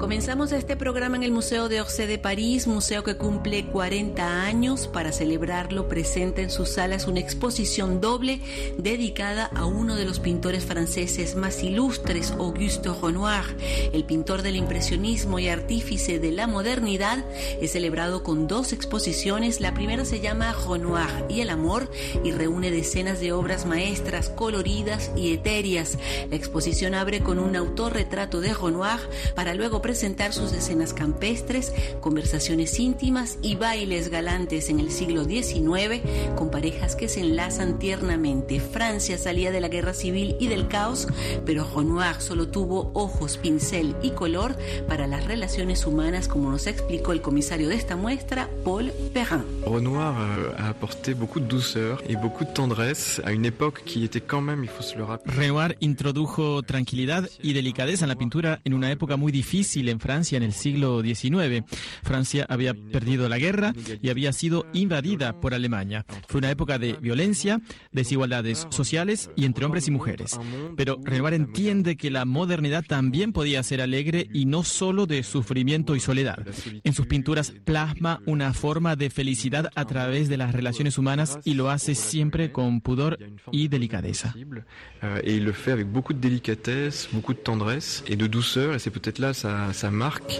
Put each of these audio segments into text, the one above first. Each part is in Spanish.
Comenzamos este programa en el Museo de Orsay de París, museo que cumple 40 años. Para celebrarlo, presenta en sus salas una exposición doble dedicada a uno de los pintores franceses más ilustres, Auguste Renoir. El pintor del impresionismo y artífice de la modernidad es celebrado con dos exposiciones. La primera se llama Renoir y el amor y reúne decenas de obras maestras coloridas y etéreas. La exposición abre con un autorretrato de Renoir para luego presentar sus escenas campestres, conversaciones íntimas y bailes galantes en el siglo XIX con parejas que se enlazan tiernamente. Francia salía de la guerra civil y del caos, pero Renoir solo tuvo ojos, pincel y color para las relaciones humanas, como nos explicó el comisario de esta muestra, Paul Perrin. Renoir a apporté beaucoup de douceur et beaucoup de tendresse à une époque qui était quand même, il faut se le rappeler. Renoir introdujo tranquilidad y delicadeza en la pintura en una época muy difícil en Francia en el siglo XIX. Francia había perdido la guerra y había sido invadida por Alemania. Fue una época de violencia, desigualdades sociales y entre hombres y mujeres. Pero Renoir entiende que la modernidad también podía ser alegre y no solo de sufrimiento y soledad. En sus pinturas plasma una forma de felicidad a través de las relaciones humanas y lo hace siempre con pudor y delicadeza. Et il le fait avec beaucoup de délicatesse, beaucoup de tendresse et de douceur, et c'est peut-être là sa marque.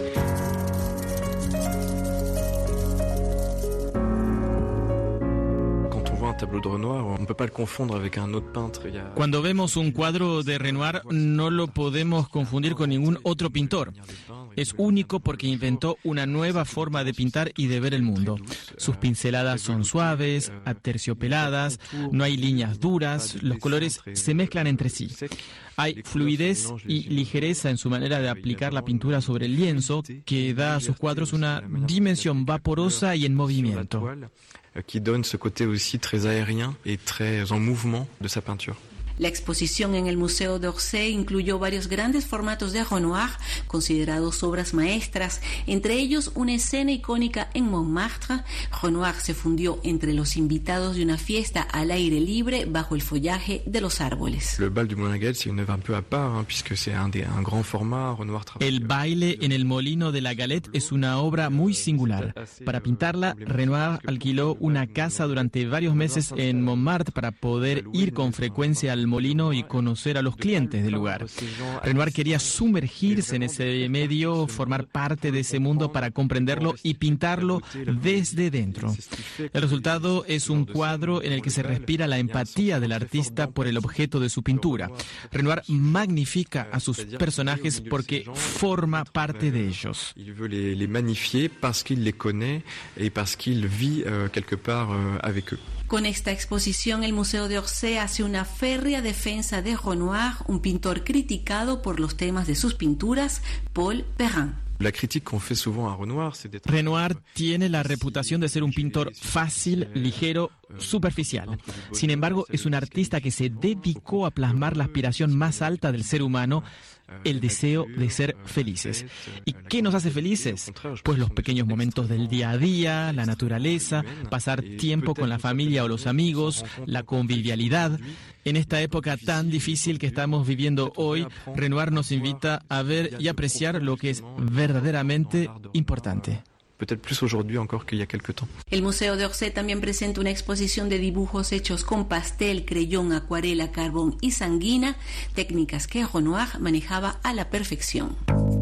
Tableau de Renoir, on ne peut pas le confondre avec un autre peintre. Cuando vemos un cuadro de Renoir, no lo podemos confundir con ningún otro pintor. Es único porque inventó una nueva forma de pintar y de ver el mundo. Sus pinceladas son suaves, aterciopeladas, no hay líneas duras, los colores se mezclan entre sí. Hay fluidez y ligereza en su manera de aplicar la pintura sobre el lienzo, que da a sus cuadros una dimensión vaporosa y en movimiento. Qui donne ce côté aussi très aérien et très en mouvement de sa peinture. La exposición en el Museo d'Orsay incluyó varios grandes formatos de Renoir, considerados obras maestras, entre ellos una escena icónica en Montmartre. Renoir se fundió entre los invitados de una fiesta al aire libre bajo el follaje de los árboles. Le bal du Moulin Galette, c'est une œuvre un peu à part, puisque c'est un grand format. Renoir El baile en el Molino de la Galette es una obra muy singular. Para pintarla, Renoir alquiló una casa durante varios meses en Montmartre para poder ir con frecuencia al molino y conocer a los clientes del lugar. Renoir quería sumergirse en ese medio, formar parte de ese mundo para comprenderlo y pintarlo desde dentro. El resultado es un cuadro en el que se respira la empatía del artista por el objeto de su pintura. Renoir magnifica a sus personajes porque forma parte de ellos. Il veut les magnifier parce qu'il les connaît et parce qu'il vit quelque part avec eux. Con esta exposición, el Museo de Orsay hace una férrea defensa de Renoir, un pintor criticado por los temas de sus pinturas, Paul Perrin. La critique qu'on fait souvent à Renoir, c'est d'être... Renoir tiene la reputación de ser un pintor fácil, ligero, superficial. Sin embargo, es un artista que se dedicó a plasmar la aspiración más alta del ser humano, el deseo de ser felices. ¿Y qué nos hace felices? Pues los pequeños momentos del día a día, la naturaleza, pasar tiempo con la familia o los amigos, la convivialidad. En esta época tan difícil que estamos viviendo hoy, Renoir nos invita a ver y apreciar lo que es verdaderamente importante. Peut-être plus aujourd'hui encore qu'il y a quelque temps. El Museo de Orsay también presenta una exposición de dibujos hechos con pastel, creyón, acuarela, carbón y sanguina, técnicas que Renoir manejaba a la perfección.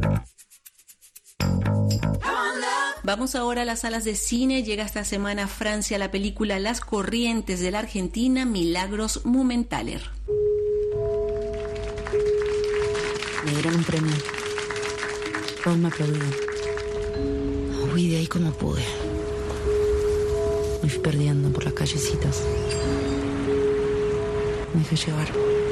Vamos ahora a las salas de cine. Llega esta semana a Francia la película Las Corrientes de la Argentina, Milagros Mumenthaler. Me dieron un premio. Todos me aplaudieron. Huí de ahí como pude. Me fui perdiendo por las callecitas. Me dejé llevar.